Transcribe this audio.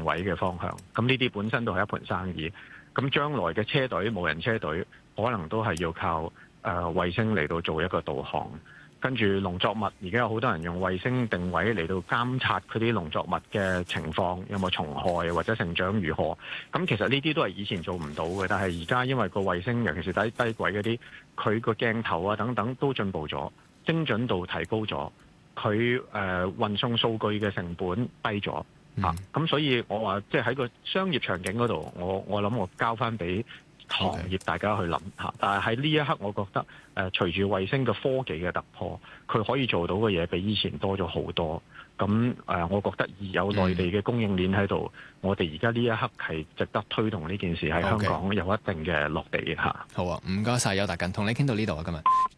位嘅方向。咁呢啲本身都係一盤生意。咁將來嘅車隊、無人車隊可能都係要靠衛星嚟到做一個導航。跟住農作物，而家有好多人用衛星定位嚟到監察佢啲農作物嘅情況，有冇蟲害或者成長如何。咁其實呢啲都係以前做唔到嘅，但係而家因為個衛星，尤其是低軌嗰啲，佢個鏡頭啊等等都進步咗，精準度提高咗，佢運送數據嘅成本低咗。咁所以我話即係喺個商業場景嗰度，我諗我交翻俾行業大家去諗下，但係喺呢一刻，我覺得隨住衛星嘅科技嘅突破，佢可以做到嘅嘢比以前多咗好多。咁我覺得有內地嘅供應鏈喺度，我哋而家呢一刻係值得推動呢件事喺香港有一定嘅落地嚇。 好啊，唔該晒，邱達根，同你傾到呢度啊，今日。